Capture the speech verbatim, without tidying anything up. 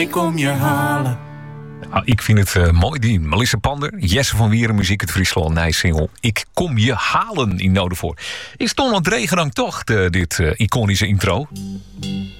Ik kom je halen. Nou, ik vind het uh, mooi, die Melissa Pander, Jesse van Wieren, muziek uit Friesland, Nijs-single. Ik kom je halen in Nodevoort. Is Toland Regenang toch de, dit uh, iconische intro?